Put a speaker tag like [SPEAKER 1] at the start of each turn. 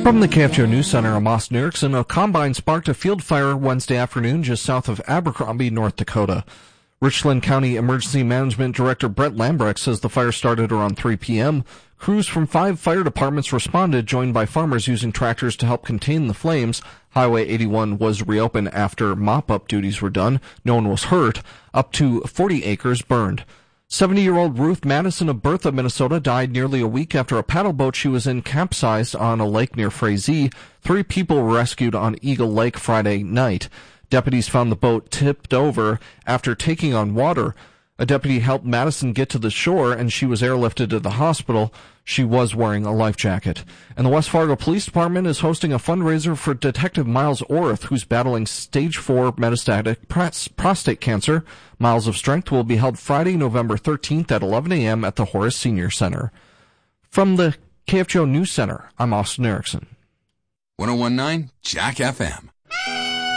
[SPEAKER 1] From the KFGO News Center, I'm Austin Erickson. A combine sparked a field fire Wednesday afternoon just south of Abercrombie, North Dakota. Richland County Emergency Management Director Brett Lambrecht says the fire started around 3 p.m. Crews from 5 fire departments responded, joined by farmers using tractors to help contain the flames. Highway 81 was reopened after mop-up duties were done. No one was hurt. Up to 40 acres burned. 70-year-old Ruth Madison of Bertha, Minnesota, died nearly a week after a paddle boat she was in capsized on a lake near Frazee. 3 people were rescued on Eagle Lake Friday night. Deputies found the boat tipped over after taking on water. A deputy helped Madison get to the shore, and she was airlifted to the hospital. She was wearing a life jacket. And the West Fargo Police Department is hosting a fundraiser for Detective Miles Orth, who's battling stage 4 metastatic prostate cancer. Miles of Strength will be held Friday, November 13th at 11 a.m. at the Horace Senior Center. From the KFGO News Center, I'm Austin Erickson.
[SPEAKER 2] 101.9 Jack FM.